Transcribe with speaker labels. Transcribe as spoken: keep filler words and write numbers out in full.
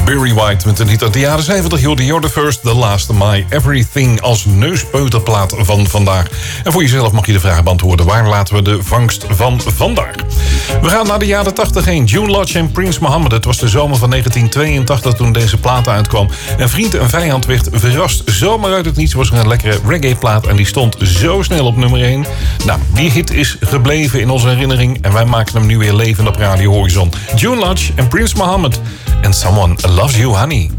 Speaker 1: Barry White met een hit uit de jaren zeventig. You're the, you're the first, the last, my everything als neuspeuterplaat van vandaag. En voor jezelf mag je de vraag beantwoorden. Waar laten we de vangst van vandaag? We gaan naar de jaren tachtig heen. June Lodge en Prince Mohammed. Het was de zomer van negentien tweeëntachtig toen deze plaat uitkwam. En vriend en vijand werd verrast. Zomaar uit het niets was er een lekkere reggae-plaat. En die stond zo snel op nummer één. Nou, die hit is gebleven in onze herinnering. En wij maken hem nu weer levend op Radio Horizon. June Lodge en Prince Mohammed. And Someone Loves You, Honey.